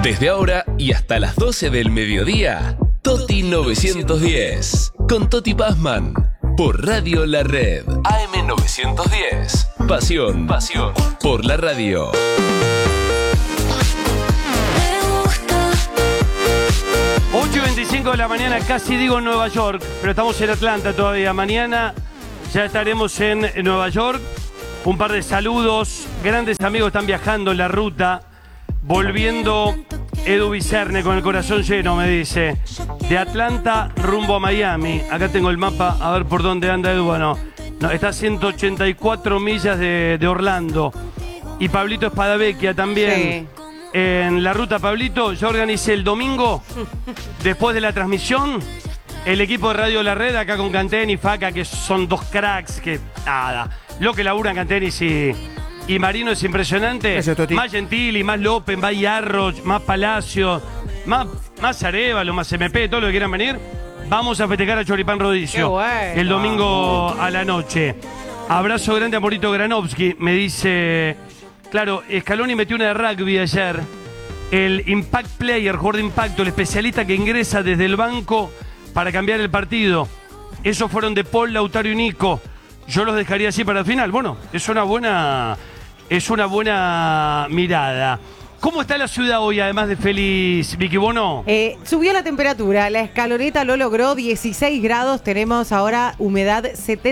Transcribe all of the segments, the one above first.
Desde ahora y hasta las 12 del mediodía, Toti 910, con Toti Pazman, por Radio La Red, AM 910, pasión por la radio. 8:25 de la mañana, casi digo en Nueva York, pero estamos en Atlanta todavía. Mañana ya estaremos en Nueva York. Un par de saludos, grandes amigos están viajando en la ruta, volviendo. Edu Vicerne con el corazón lleno, me dice, de Atlanta rumbo a Miami. Acá tengo el mapa, a ver por dónde anda Edu. Bueno, no, está a 184 millas de Orlando. Y Pablito Espadavecchia también. Sí. En la ruta, Pablito, yo organicé el domingo, después de la transmisión, el equipo de Radio La Red, acá con Canteni y Faca, que son dos cracks, que nada, lo que laburan Cantenis y Marino es impresionante. Eso, más Gentili, más López, más Yarroch, más Palacio, más Arevalo, más MP, todo lo que quieran venir. Vamos a festejar a Choripán Rodicio bueno. El domingo a la noche. Abrazo grande a Morito Granovsky, me dice... Claro, Scaloni metió una de rugby ayer. El impact player, jugador de impacto, el especialista que ingresa desde el banco para cambiar el partido. Esos fueron de Paul, Lautaro y Nico. Yo los dejaría así para el final. Bueno, es una buena mirada. ¿Cómo está la ciudad hoy, además de feliz, Vicky Bono? Subió la temperatura, la escaloneta lo logró, 16 grados, tenemos ahora humedad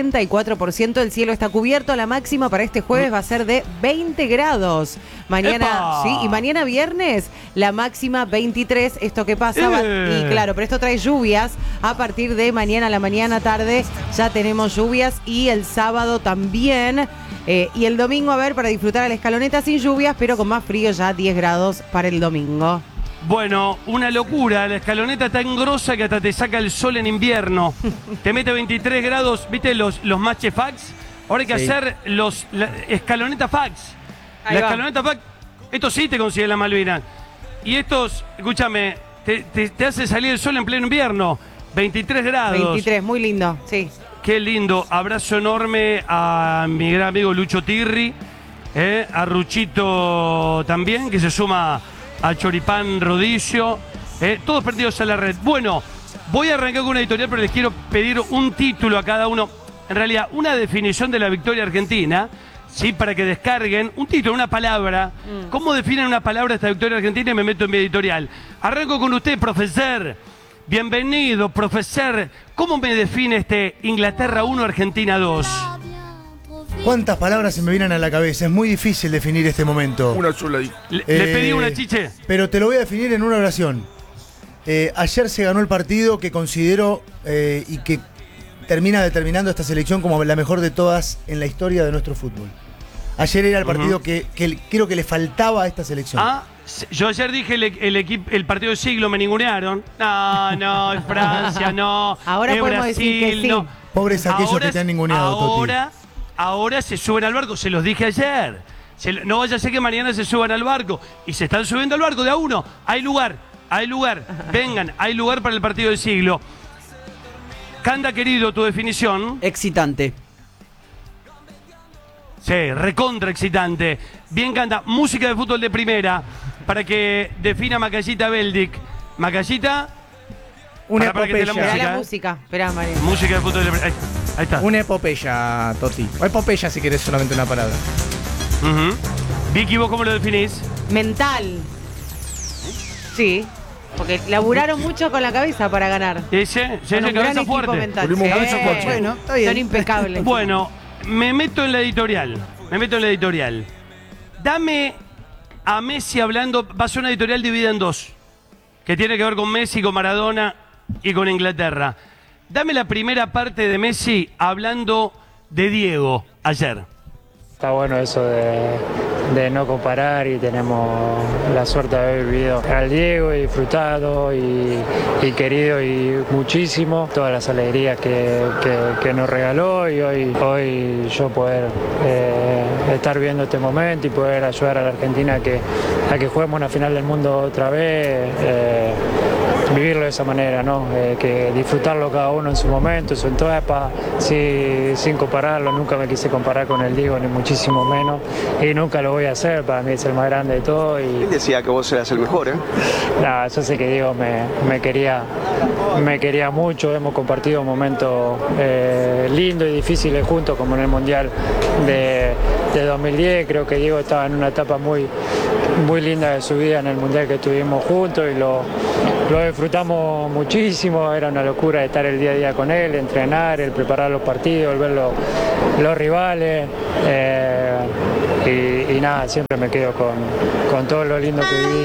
74%, el cielo está cubierto, la máxima para este jueves va a ser de 20 grados. Mañana, ¡epa! Sí, y mañana viernes, la máxima 23, esto que pasa, y claro, pero esto trae lluvias, a partir de mañana a la mañana, tarde, ya tenemos lluvias, y el sábado también, y el domingo, a ver, para disfrutar a la escaloneta sin lluvias, pero con más frío, ya 10 grados para el domingo. Bueno, una locura, la escaloneta está engrosa que hasta te saca el sol en invierno. Te mete 23 grados, ¿viste los matches fax? Ahora hay que hacer la escaloneta fax. Ahí la escaloneta fax, esto sí te consigue la Malvinas. Y estos, escúchame, te hace salir el sol en pleno invierno. 23 grados. 23, muy lindo, sí. Qué lindo. Abrazo enorme a mi gran amigo Lucho Tirri, a Ruchito también, que se suma a Choripán Rodicio. Todos perdidos a la red. Bueno, voy a arrancar con una editorial, pero les quiero pedir un título a cada uno. En realidad, una definición de la victoria argentina, ¿sí? Para que descarguen un título, una palabra. ¿Cómo definen una palabra esta victoria argentina? Y me meto en mi editorial. Arranco con usted, profesor. Bienvenido, profesor. ¿Cómo me define este Inglaterra 1, Argentina 2? ¿Cuántas palabras se me vienen a la cabeza? Es muy difícil definir este momento. Una sola. Le pedí una, Chiche. Pero te lo voy a definir en una oración. Ayer se ganó el partido que considero y que termina determinando esta selección como la mejor de todas en la historia de nuestro fútbol. Ayer era el partido que creo que le faltaba a esta selección. Yo ayer dije el partido del siglo, me ningunearon. No, es Francia, no. Ahora es podemos Brasil, decir que sí. no. Pobres aquellos que te han ninguneado, Toti. Ahora se suben al barco, se los dije ayer. No vaya a ser que mañana se suban al barco. Y se están subiendo al barco de a uno. Hay lugar. Vengan, hay lugar para el partido del siglo. Canda, querido, tu definición. Excitante. Sí, recontra excitante. Bien, Canda. Música de fútbol de primera para que defina Macallita Beldic. Macallita. Una Esperá epopeya. la música. Esperá, María. Música de fútbol de primera. Ahí está. Una epopeya, Toti. O epopeya si querés solamente una palabra. Vicky, ¿vos cómo lo definís? Mental. Sí. Porque laburaron mucho con la cabeza para ganar. Ese cabeza fuerte. Mental. Cabeza fuerte. Bueno, está bien. Son impecables. Bueno, me meto en la editorial. Dame a Messi hablando. Va a ser una editorial dividida en dos. Que tiene que ver con Messi, con Maradona y con Inglaterra. Dame la primera parte de Messi hablando de Diego ayer. Está bueno eso de no comparar y tenemos la suerte de haber vivido al Diego y disfrutado y querido y muchísimo todas las alegrías que nos regaló y hoy yo poder estar viendo este momento y poder ayudar a la Argentina a que juguemos una final del mundo otra vez vivirlo de esa manera, ¿no? Que disfrutarlo cada uno en su momento, en su etapa, sin compararlo. Nunca me quise comparar con el Diego, ni muchísimo menos, y nunca lo voy a hacer. Para mí es el más grande de todo. Él decía que vos eras el mejor, ¿eh? Nada, yo sé que Diego me quería mucho. Hemos compartido momentos lindos y difíciles juntos, como en el Mundial de 2010. Creo que Diego estaba en una etapa muy linda de su vida en el Mundial que estuvimos juntos, y lo disfrutamos muchísimo. Era una locura estar el día a día con él, entrenar, el preparar los partidos, el ver los rivales, y nada, siempre me quedo con todo lo lindo que viví.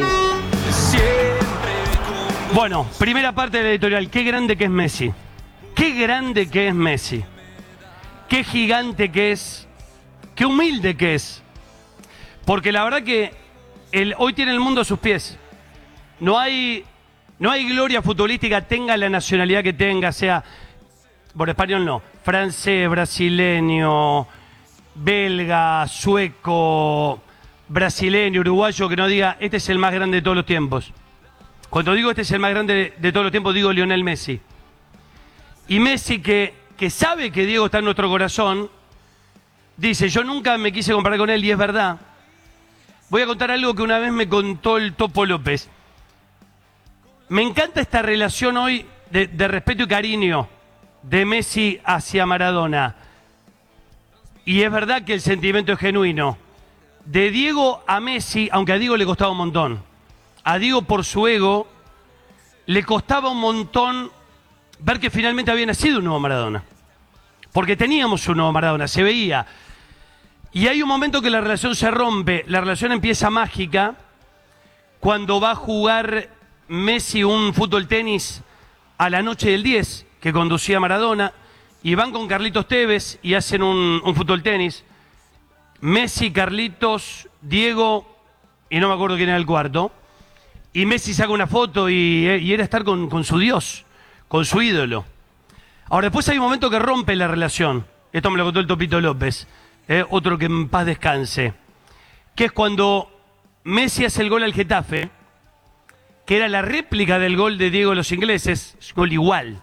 Bueno, primera parte de la editorial. Qué grande que es Messi. Qué grande que es Messi. Qué gigante que es. Qué humilde que es. Porque la verdad que hoy tiene el mundo a sus pies. No hay gloria futbolística, tenga la nacionalidad que tenga, sea, por español no, francés, brasileño, belga, sueco, brasileño, uruguayo, que no diga, este es el más grande de todos los tiempos. Cuando digo este es el más grande de todos los tiempos, digo Lionel Messi. Y Messi, que sabe que Diego está en nuestro corazón, dice, yo nunca me quise comparar con él, y es verdad. Voy a contar algo que una vez me contó el Topo López. Me encanta esta relación hoy de respeto y cariño de Messi hacia Maradona. Y es verdad que el sentimiento es genuino. De Diego a Messi, aunque a Diego le costaba un montón. A Diego, por su ego, le costaba un montón ver que finalmente había nacido un nuevo Maradona. Porque teníamos un nuevo Maradona, se veía. Y hay un momento que la relación se rompe, la relación empieza mágica cuando va a jugar Messi un fútbol tenis a la noche del 10, que conducía Maradona, y van con Carlitos Tevez y hacen un fútbol tenis. Messi, Carlitos, Diego, y no me acuerdo quién era el cuarto, y Messi saca una foto y era estar con su Dios, con su ídolo. Ahora, después hay un momento que rompe la relación, esto me lo contó el Topito López, otro que en paz descanse, que es cuando Messi hace el gol al Getafe, que era la réplica del gol de Diego a los ingleses, gol igual.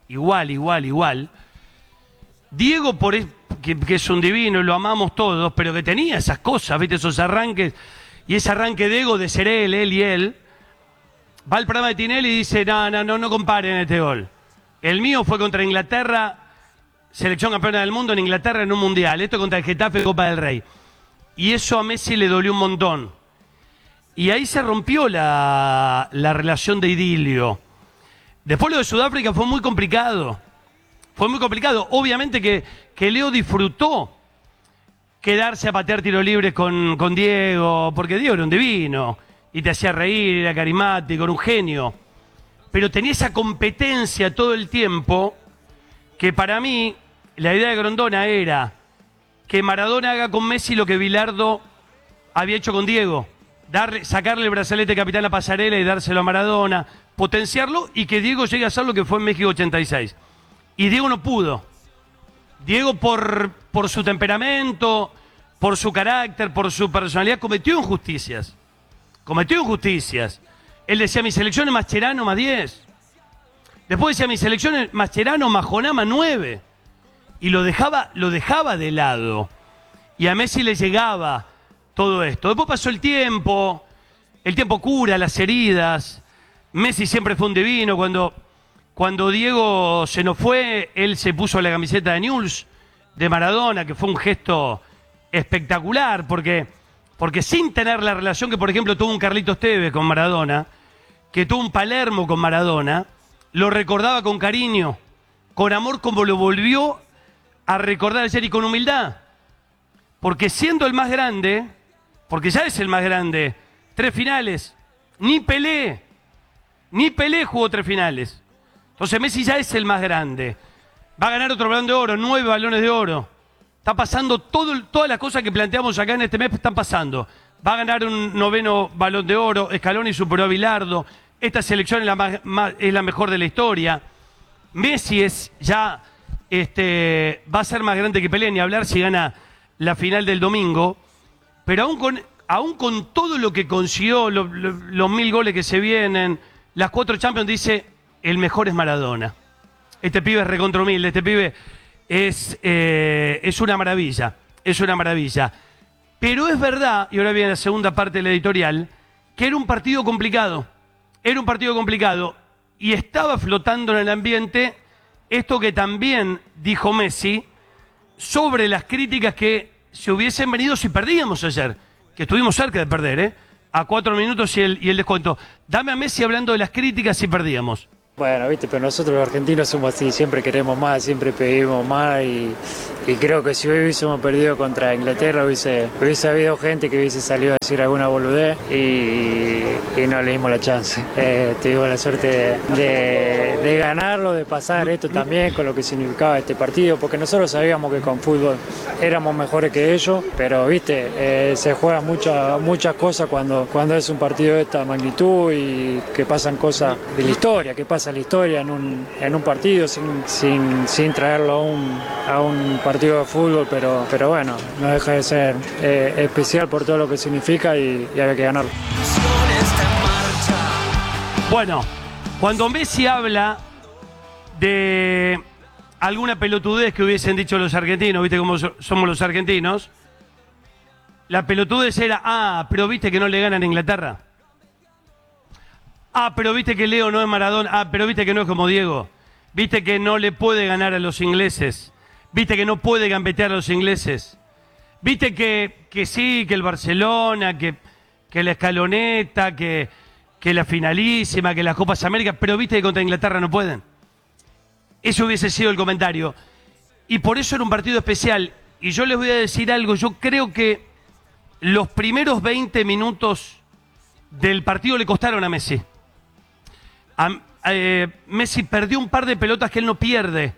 Diego, que es un divino, lo amamos todos, pero que tenía esas cosas, ¿viste? Esos arranques, y ese arranque de ego de ser él y él, va al programa de Tinelli y dice, no comparen este gol. El mío fue contra Inglaterra, selección campeona del mundo en Inglaterra en un mundial, esto contra el Getafe, Copa del Rey. Y eso a Messi le dolió un montón. Y ahí se rompió la relación de idilio. Después lo de Sudáfrica fue muy complicado. Obviamente que Leo disfrutó quedarse a patear tiro libre con Diego, porque Diego era un divino, y te hacía reír, era carismático, era un genio. Pero tenía esa competencia todo el tiempo, que para mí, la idea de Grondona era que Maradona haga con Messi lo que Bilardo había hecho con Diego. Sacarle el brazalete de capitán a Pasarela y dárselo a Maradona, potenciarlo, y que Diego llegue a hacer lo que fue en México 86. Y Diego no pudo. Diego por su temperamento, por su carácter, por su personalidad, cometió injusticias. Él decía, mi selección es Mascherano más 10. Después decía, mi selección es Mascherano más Joná más 9. Y lo dejaba de lado. Y a Messi le llegaba todo esto. Después pasó el tiempo cura las heridas. Messi siempre fue un divino. Cuando Diego se nos fue, él se puso la camiseta de Newell's de Maradona, que fue un gesto espectacular, porque sin tener la relación que, por ejemplo, tuvo un Carlitos Tevez con Maradona, que tuvo un Palermo con Maradona, lo recordaba con cariño, con amor, como lo volvió a recordar ayer, y con humildad. Porque siendo el más grande, porque ya es el más grande, 3 finales, ni Pelé jugó 3 finales. Entonces Messi ya es el más grande. Va a ganar otro Balón de Oro, 9 Balones de Oro. Está pasando todas las cosas que planteamos acá en este mes, están pasando. Va a ganar un 9º Balón de Oro, Scaloni superó a Bilardo. Esta selección es la mejor de la historia. Messi va a ser más grande que Pelé, ni hablar si gana la final del domingo. Pero aún con todo lo que consiguió, los 1000 goles que se vienen, las 4 Champions dice, el mejor es Maradona. Este pibe es recontra humilde, este pibe es una maravilla, es una maravilla. Pero es verdad, y ahora viene la segunda parte de la editorial, que era un partido complicado. Era un partido complicado y estaba flotando en el ambiente esto que también dijo Messi sobre las críticas que se hubiesen venido si perdíamos ayer, que estuvimos cerca de perder, a 4 minutos y el descuento. Dame a Messi hablando de las críticas si perdíamos. Bueno, viste, pero nosotros los argentinos somos así, siempre queremos más, siempre pedimos más y creo que si hoy hubiésemos perdido contra Inglaterra hubiese habido gente que hubiese salido a decir alguna boludez y no le dimos la chance. Tuvimos la suerte de ganarlo, de pasar esto también con lo que significaba este partido, porque nosotros sabíamos que con fútbol éramos mejores que ellos, pero viste, se juegan muchas cosas cuando es un partido de esta magnitud y que pasan cosas de la historia, que pasa la historia en un partido sin traerlo a un partido de fútbol, pero bueno, no deja de ser especial por todo lo que significa y había que ganarlo. Bueno, cuando Messi habla de alguna pelotudez que hubiesen dicho los argentinos, viste cómo somos los argentinos, la pelotudez era, pero viste que no le ganan a Inglaterra. Pero viste que Leo no es Maradona. Pero viste que no es como Diego. Viste que no le puede ganar a los ingleses. Viste que no puede gambetear a los ingleses. Viste que sí, que el Barcelona, que la escaloneta, que la finalísima, que las Copas América, pero viste que contra Inglaterra no pueden. Eso hubiese sido el comentario. Y por eso era un partido especial. Y yo les voy a decir algo. Yo creo que los primeros 20 minutos del partido le costaron a Messi. Messi perdió un par de pelotas que él no pierde.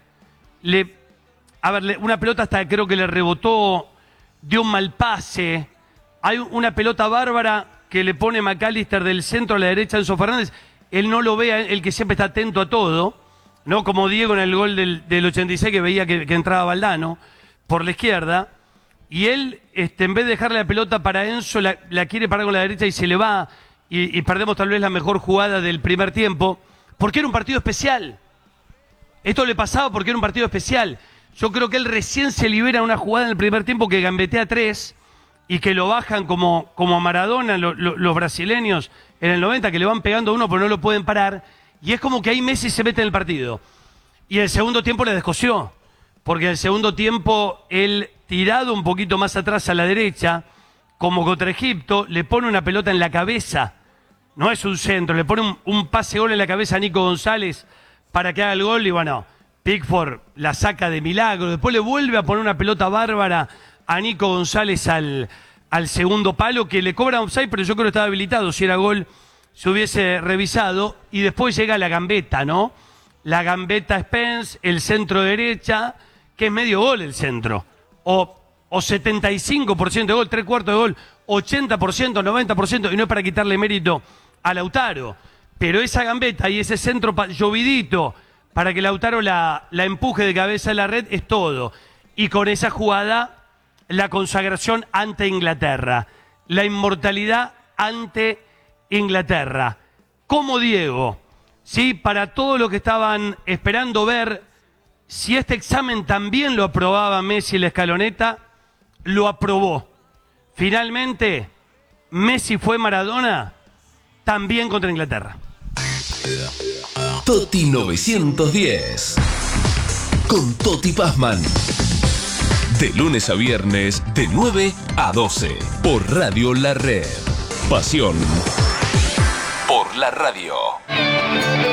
Una pelota hasta creo que le rebotó, dio un mal pase. Hay una pelota bárbara que le pone McAllister del centro a la derecha a Enzo Fernández. Él no lo ve, el que siempre está atento a todo, ¿no? Como Diego en el gol del 86 que veía que entraba Valdano por la izquierda. Y él, en vez de dejarle la pelota para Enzo, la quiere parar con la derecha y se le va. Y perdemos tal vez la mejor jugada del primer tiempo, porque era un partido especial. Esto le pasaba porque era un partido especial. Yo creo que él recién se libera una jugada en el primer tiempo que gambetea 3 y que lo bajan como a Maradona, los brasileños en el 90, que le van pegando a uno pero no lo pueden parar. Y es como que ahí Messi se mete en el partido. Y el segundo tiempo le descosió, porque en el segundo tiempo él, tirado un poquito más atrás a la derecha, como contra Egipto, le pone una pelota en la cabeza. No es un centro, le pone un pase gol en la cabeza a Nico González para que haga el gol y bueno, Pickford la saca de milagro. Después le vuelve a poner una pelota bárbara a Nico González al segundo palo, que le cobra offside, pero yo creo que estaba habilitado. Si era gol, se hubiese revisado. Y después llega la gambeta, ¿no? La gambeta Spence, el centro derecha, que es medio gol el centro. O 75% de gol, 3/4 de gol, 80%, 90%, y no es para quitarle mérito a Lautaro. Pero esa gambeta y ese centro llovidito para que Lautaro la empuje de cabeza a la red es todo. Y con esa jugada, la consagración ante Inglaterra, la inmortalidad ante Inglaterra. Como Diego, ¿sí? Para todos los que estaban esperando ver si este examen también lo aprobaba Messi la escaloneta, lo aprobó. Finalmente, Messi fue Maradona también contra Inglaterra. Toti 910 con Toti Pazman. De lunes a viernes, de 9 a 12, por Radio La Red. Pasión por la radio.